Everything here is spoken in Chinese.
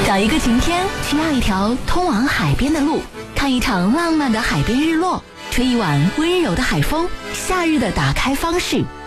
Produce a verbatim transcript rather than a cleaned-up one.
找一个晴天，需要一条通往海边的路，看一场浪漫的海边日落，吹一晚温柔的海风。夏日的打开方式，